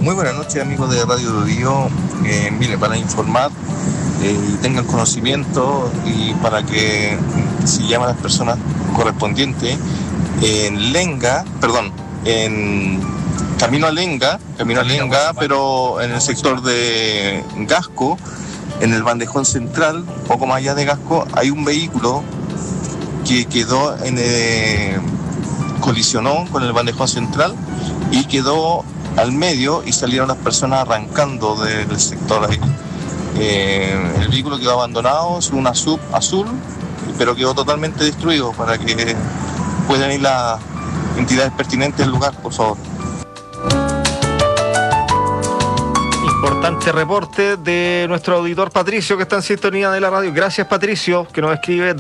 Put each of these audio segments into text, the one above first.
Muy buenas noches, amigos de Radio Bio. Mire, para informar y tengan conocimiento y para que se llamen las personas correspondientes en Camino a Lenga, pero en el sector de Gasco, en el bandejón central, poco más allá de Gasco, hay un vehículo que colisionó con el bandejón central y quedó al medio y salieron las personas arrancando del sector ahí. El vehículo quedó abandonado, es una SUV azul, pero quedó totalmente destruido, para que puedan ir las entidades pertinentes al lugar, por favor. Importante reporte de nuestro auditor Patricio, que está en sintonía de la radio. Gracias, Patricio, que nos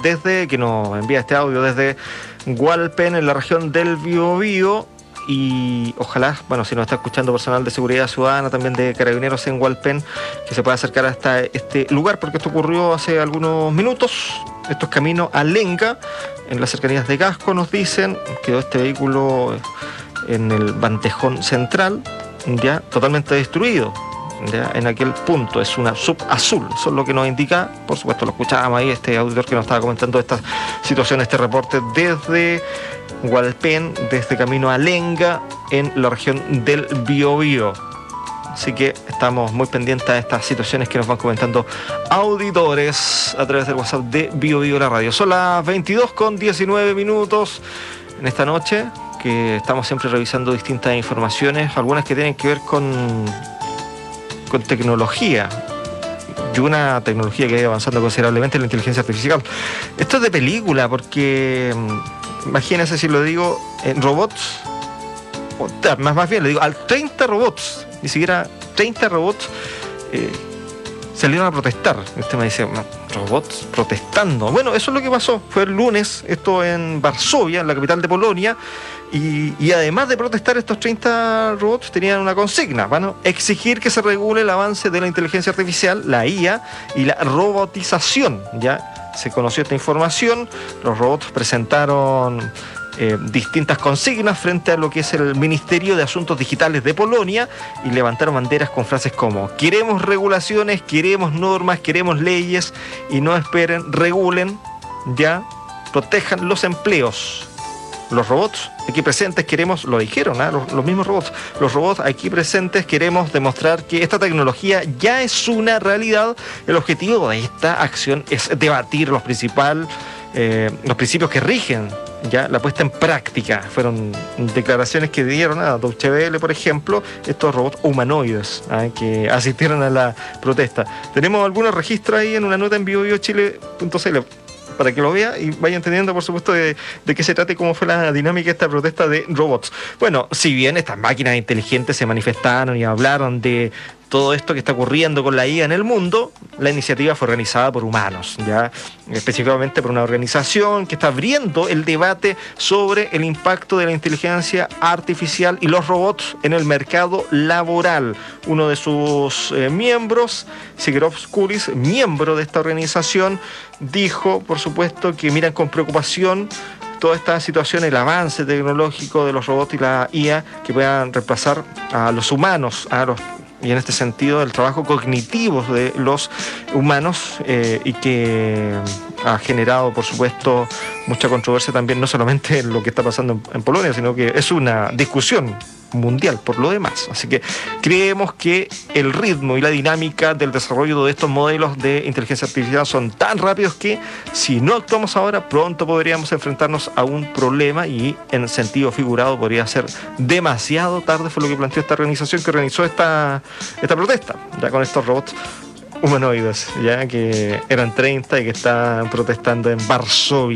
envía este audio desde Hualpén, en la región del Biobío. Y ojalá, si nos está escuchando personal de seguridad ciudadana, también de carabineros en Hualpén, que se pueda acercar hasta este lugar, porque esto ocurrió hace algunos minutos. Esto es camino a Lenga, en las cercanías de Gasco, nos dicen. Quedó este vehículo en el bandejón central, ya totalmente destruido. Ya, en aquel punto es una SUV azul, eso es lo que nos indica. Por supuesto, lo escuchábamos ahí, este auditor que nos estaba comentando esta situación, este reporte desde Hualpén, desde camino a Lenga, en la región del Biobío. Así que estamos muy pendientes a estas situaciones que nos van comentando auditores a través del WhatsApp de Biobío la radio. Son las 22:19 en esta noche, que estamos siempre revisando distintas informaciones, algunas que tienen que ver con tecnología, y una tecnología que ha ido avanzando considerablemente, la inteligencia artificial. Esto es de película, porque imagínense si lo digo en robots, más bien le digo, al 30 robots, ni siquiera 30 robots salieron a protestar. Usted me dice, robots protestando. Bueno, eso es lo que pasó, fue el lunes, esto en Varsovia, en la capital de Polonia. Y además de protestar, estos 30 robots tenían una consigna: exigir que se regule el avance de la inteligencia artificial, la IA y la robotización. Ya se conoció esta información, los robots presentaron distintas consignas frente a lo que es el Ministerio de Asuntos Digitales de Polonia, y levantaron banderas con frases como: queremos regulaciones, queremos normas, queremos leyes, y no esperen, regulen, ya, protejan los empleos. Los robots aquí presentes queremos, lo dijeron, los mismos robots, los robots aquí presentes queremos demostrar que esta tecnología ya es una realidad. El objetivo de esta acción es debatir los principios que rigen ya la puesta en práctica. Fueron declaraciones que dieron a Deutsche Welle, por ejemplo, estos robots humanoides que asistieron a la protesta. Tenemos algunos registros ahí en una nota en biobiochile.cl para que lo vea y vaya entendiendo, por supuesto, de qué se trata y cómo fue la dinámica de esta protesta de robots. Bueno, si bien estas máquinas inteligentes se manifestaron y hablaron de todo esto que está ocurriendo con la IA en el mundo, la iniciativa fue organizada por humanos, ya específicamente por una organización que está abriendo el debate sobre el impacto de la inteligencia artificial y los robots en el mercado laboral. Uno de sus miembros, Sigurd Kulis, miembro de esta organización, dijo, por supuesto, que miran con preocupación toda esta situación, el avance tecnológico de los robots y la IA, que puedan reemplazar a los humanos, y en este sentido el trabajo cognitivo de los humanos, y que ha generado, por supuesto, mucha controversia también, no solamente en lo que está pasando en Polonia, sino que es una discusión mundial por lo demás. Así que creemos que el ritmo y la dinámica del desarrollo de estos modelos de inteligencia artificial son tan rápidos que si no actuamos ahora, pronto podríamos enfrentarnos a un problema, y en sentido figurado podría ser demasiado tarde. Fue lo que planteó esta organización que organizó esta protesta, ya con estos robots humanoides, ya que eran 30 y que están protestando en Varsovia.